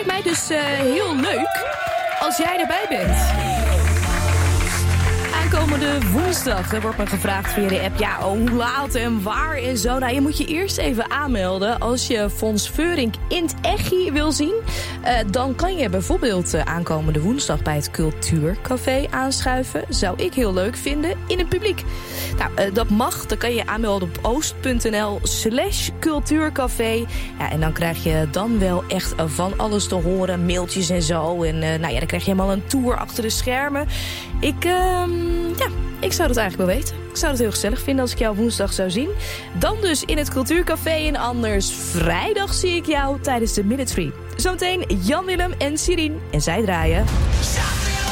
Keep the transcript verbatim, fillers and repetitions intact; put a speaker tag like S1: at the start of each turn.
S1: lijkt mij dus uh, heel leuk als jij erbij bent. Aankomende woensdag er wordt me gevraagd via de app. Ja, oh, hoe laat en waar en zo. Nou, je moet je eerst even aanmelden als je Fons Veurink in het Echi wil zien. Uh, dan kan je bijvoorbeeld uh, aankomende woensdag bij het Cultuurcafé aanschuiven. Zou ik heel leuk vinden in het publiek. Nou, uh, dat mag. Dan kan je aanmelden op oost.nl slash cultuurcafé. Ja, en dan krijg je dan wel echt van alles te horen. Mailtjes en zo. En uh, nou ja, dan krijg je helemaal een tour achter de schermen. Ik, uh, ja, ik zou dat eigenlijk wel weten. Ik zou het heel gezellig vinden als ik jou woensdag zou zien. Dan dus in het Cultuurcafé en anders vrijdag zie ik jou tijdens de Minute Free. Zometeen Jan Willem en Sirien en zij draaien.